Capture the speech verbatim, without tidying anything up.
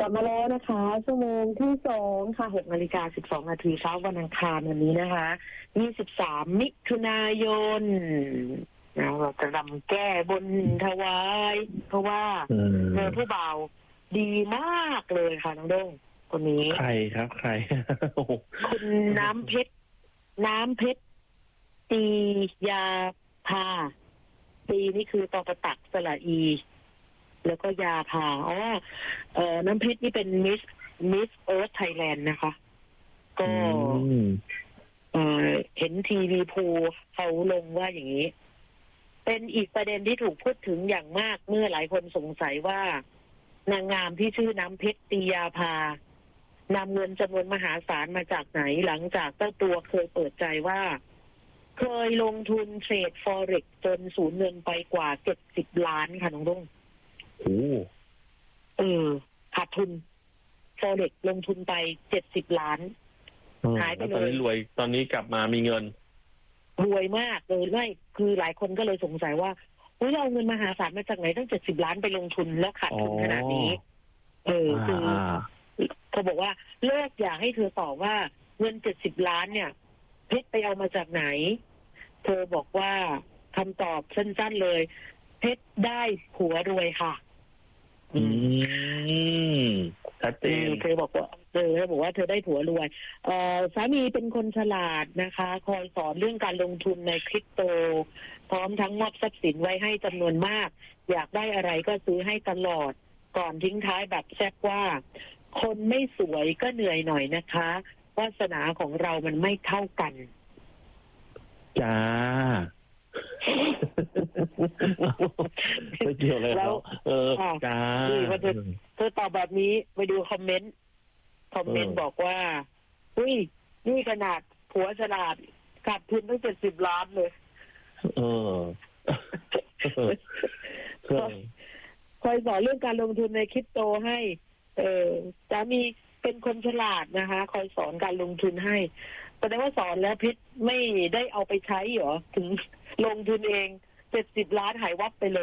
ลับมาแล้วนะคะชั่วโมงที่สองค่ะหกนาฬิกาสิบสองนาทีเช้าวันอังคารวันนี้นะคะยี่สิบสามมิถุนายนเราจะรำแก้บนถวายเพราะว่าเธอผู้บ่าวดีมากเลยค่ะน้องด้งคนนี้ใครครับใครคุณน้ำเพชรน้ำเพชรตียาพาตีนี่คือตอประตักสระอีแล้วก็ยาพาอ๋อเอ่อน้ำเพชรนี่เป็นมิสมิสเอิร์ธไทยแลนด์นะคะก็เอ่อเห็นทีวีพูเขาลงว่าอย่างนี้เป็นอีกประเด็นที่ถูกพูดถึงอย่างมากเมื่อหลายคนสงสัยว่านางงามที่ชื่อน้ำเพชรตียาพานำเงินจำนวนมหาศาลมาจากไหนหลังจากเจ้าตัวเคยเปิดใจว่าเคยลงทุนเทรด Forex จนสูญเงินไปกว่าเจ็ดสิบล้านค่ะน้องรุ่งโอ้เออขาดทุน Forex ลงทุนไปเจ็ดสิบล้านหายไปเลยตอนนี้รวยตอนนี้กลับมามีเงินรวยมากเลยไม่คือหลายคนก็เลยสงสัยว่าอุ้ยเราเอาเงินมหาศาลมาจากไหนตั้งเจ็ดสิบล้านไปลงทุนแล้วขาดทุนขนาดนี้เออคือเขาบอกว่าเลิกอยากให้เธอตอบว่าเงินเจ็ดสิบล้านเนี่ยเพชรไปเอามาจากไหนเธอบอกว่าคำตอบสั้นๆเลยเพชรได้ผัวรวยค่ะอืมชัดเจนเธอบอกว่าเธอบอกว่าเธอได้ผัวรวยเอ่อสามีเป็นคนฉลาดนะคะคอยสอนเรื่องการลงทุนในคริปโตพร้อมทั้งมอบทรัพย์สินไว้ให้จำนวนมากอยากได้อะไรก็ซื้อให้ตลอดก่อนทิ้งท้ายแบบแซ่บว่าคนไม่สวยก็เหนื่อยหน่อยนะคะวาสนาของเรามันไม่เท่ากันจ้าไม่เกี่ยวเลยแล้วเออจ้าเธอเธอตอบแบบนี้ไปดูคอมเมนต์คอมเมนต์บอกว่าอุ้ยนี่ขนาดผัวฉลาดขาดทุนตั้งเจ็ดสิบล้านเลยเออคอยสอนเรื่องการลงทุนในคริปโตให้เออสามีเป็นคนฉลาดนะคะคอยสอนการลงทุนให้แสดงว่าสอนแล้วพิษไม่ได้เอาไปใช้เหรอถึงลงทุนเองเจ็ดสิบล้านหายวับไปเลย